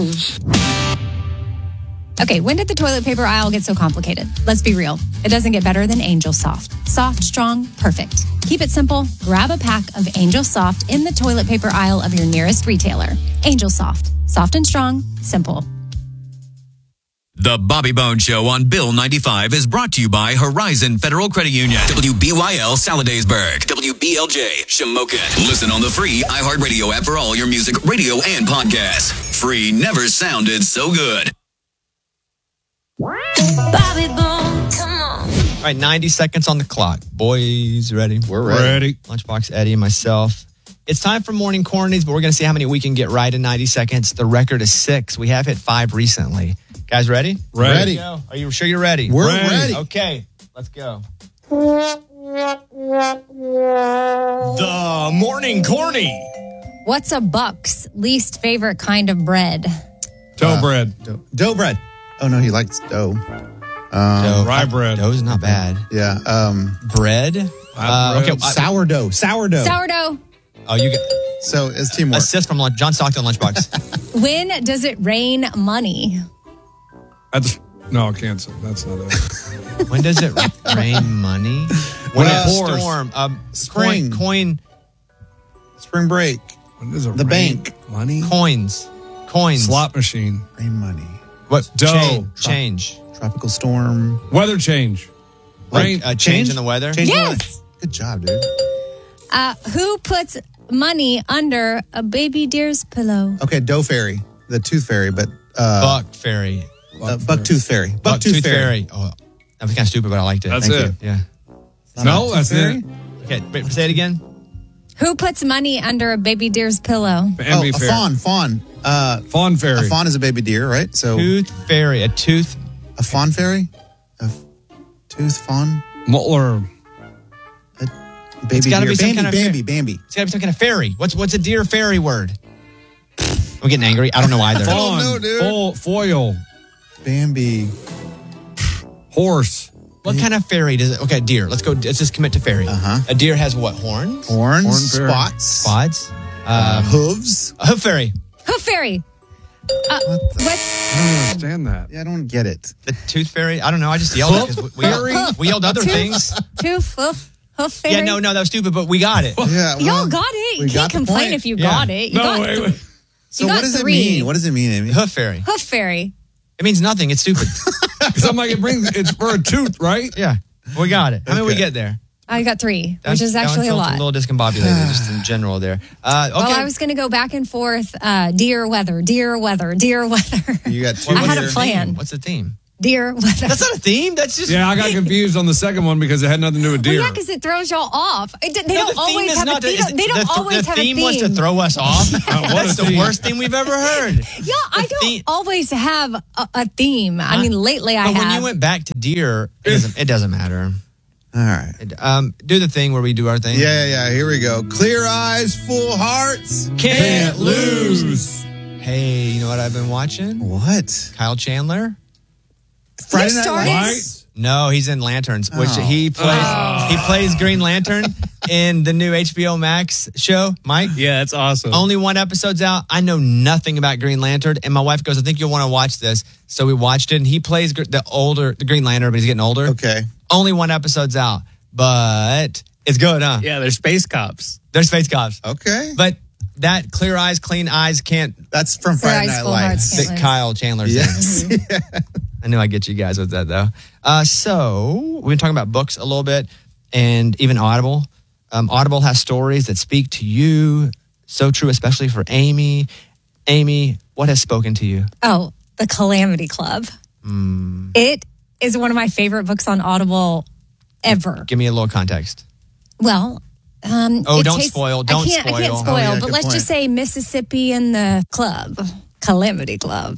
gross. Okay, when did the toilet paper aisle get so complicated? Let's be real. It doesn't get better than Angel Soft. Soft, strong, perfect. Keep it simple. Grab a pack of Angel Soft in the toilet paper aisle of your nearest retailer. Angel Soft. Soft and strong. Simple. The Bobby Bones Show on Bill 95 is brought to you by Horizon Federal Credit Union. WBYL Saladaysburg. WBLJ Shamokin. Listen on the free iHeartRadio app for all your music, radio, and podcasts. Free never sounded so good. Bobby Bones, come on. All right, 90 seconds on the clock. Boys, ready? We're ready. Lunchbox, Eddie, and myself. It's time for morning cornies, but we're going to see how many we can get right in 90 seconds. The record is 6. We have hit 5 recently. Guys, ready? Ready. Are you sure you're ready? We're ready. Okay, let's go. The morning corny. What's a buck's least favorite kind of bread? Dough bread. Dough bread. Oh, no, he likes dough. Rye bread. Dough's not bad. Yeah. Bread? Okay. Sourdough. Sourdough. Oh, you get So it's teamwork. assist from John Stockton Lunchbox. When does it rain money? No, I can't say. That's not it. When does it rain money? When a it pours. storm. Spring. Coin. Spring break. When does it The rain? bank. Money? Coins. Slot machine. Rain money. What? Dough. Change. Tropical storm. Weather change. Rain. Like, change in the weather? Change Yes. the weather. Good job, dude. Who puts money under a baby deer's pillow? Okay, dough fairy. The tooth fairy, but Buck Fairy. bucktooth fairy. Bucktooth Fairy. Oh, that was kind of stupid, but I liked it. That's Thank it. you. Yeah. No, that's fairy? it. Okay, wait, say it again. Who puts money under a baby deer's pillow? Bambi a fairy. fawn. Fawn fairy. A fawn is a baby deer, right? So Tooth Fairy. A tooth. a fawn fairy? A tooth fawn? Or Baby It's gotta deer. be some kind of Bambi. It's got to be some kind of fairy. What's a deer fairy word? I'm getting angry. I don't know either. fawn. know, dude. Foil. Bambi. Horse. What kind of fairy does it? Okay, deer. Let's go. Let's just commit to fairy. A deer has what? Horns? Horns. Horn fairy. Spots. Spots? Hooves. A hoof fairy. Hoof fairy. What's I don't understand that. Yeah, I don't get it. The tooth fairy. I don't know. I just yelled it because we yelled other things. hoof fairy? Yeah, no, that was stupid, but we got it. Yeah, Y'all got it. You we can't got the complain point. if you Yeah. got it. You No, got wait. So You got what does 3. it mean? What does it mean, Amy? Hoof fairy. Hoof fairy. It means nothing. It's stupid. Because I'm like, it's for a tooth, right? Yeah, we got it. How many we Okay. get there? I got 3, That which is one actually a felt lot. A little discombobulated, just in general there. Okay. Well, I was going to go back and forth. Deer weather. You got two. I had a here. plan. What's the theme? Deer weather. That's not a theme. That's just Yeah, I got confused on the second one because it had nothing to do with deer. Well, yeah, because it throws y'all off. They No, don't the theme always is have not a theme. They don't always have a theme. The theme was to throw us off. That's the theme. worst theme we've ever heard. Yeah, I don't theme- always have a theme. I mean, lately I But when have. you went back to deer, it doesn't matter. All right. Do the thing where we do our thing. Yeah. Here we go. Clear eyes, full hearts. Can't lose. Hey, you know what I've been watching? What? Kyle Chandler. Friday Night started? Lights. No, he's in Lanterns, which Oh. he plays Green Lantern in the new HBO Max show. Mike? Yeah, that's awesome. Only one episode's out. I know nothing about Green Lantern, and my wife goes, I think you'll want to watch this. So we watched it, and he plays the Green Lantern, but he's getting older. Okay. Only one episode's out, but it's good, huh? Yeah, they're space cops. They're space cops. Okay. But that clear eyes, clean eyes can't That's from Clear Friday eyes, Night full hearts, Lights. can't fit lose. Kyle Chandler's Yes. in. I knew I'd get you guys with that, though. So we've been talking about books a little bit and even Audible. Audible has stories that speak to you. So true, especially for Amy. Amy, what has spoken to you? Oh, The Calamity Club. It is one of my favorite books on Audible ever. Give me a little context. Well, Don't spoil. Don't I can't spoil. spoil, Oh, yeah, but good let's point. just say Mississippi in the club, Calamity Club.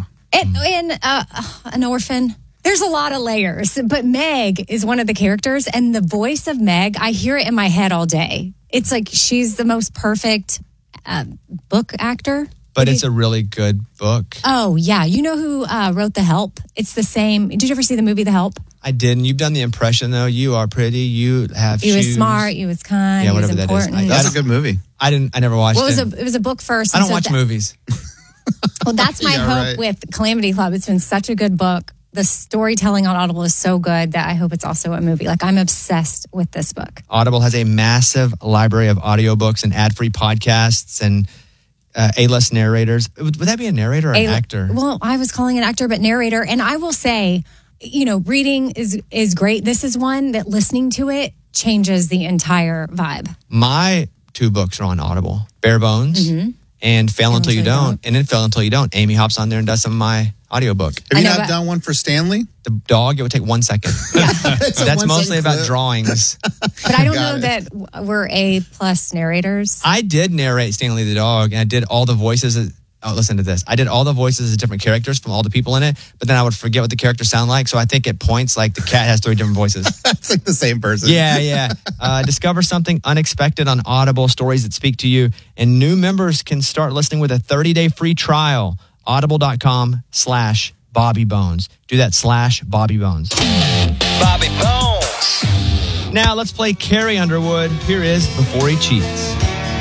And an orphan. There's a lot of layers, but Meg is one of the characters, and the voice of Meg, I hear it in my head all day. It's like she's the most perfect book actor. But it's a really good book. Oh, yeah. You know who wrote The Help? It's the same. Did you ever see the movie The Help? I didn't. You've done the impression, though. You are pretty. You have He was shoes. smart. He was kind. Yeah, he was whatever that is. important. That's a good movie. I never watched Well, it. it was a book first. I don't and so watch movies. Well, that's my Yeah, hope right. with Calamity Club. It's been such a good book. The storytelling on Audible is so good that I hope it's also a movie. Like, I'm obsessed with this book. Audible has a massive library of audiobooks and ad-free podcasts and A-list narrators. Would that be a narrator or an actor? Well, I was calling it actor, but narrator. And I will say, reading is great. This is one that listening to it changes the entire vibe. My 2 books are on Audible. Bare Bones and Fail Until You Don't. And then Fail Until You Don't. Amy hops on there and does some of my audiobook. Have you I know, not done one for Stanley? The dog, it would take 1 second. That's mostly about drawings. But I don't know Got that we're A+ narrators. I did narrate Stanley the dog, and I did all the voices. Listen to this. I did all the voices of different characters from all the people in it, but then I would forget what the characters sound like. So I think at points, like the cat has 3 different voices. It's like the same person. Yeah. Discover something unexpected on Audible, stories that speak to you. And new members can start listening with a 30-day free trial. Audible.com/Bobby Bones. Do that /Bobby Bones. Bobby Bones. Now let's play Carrie Underwood. Here is Before He Cheats.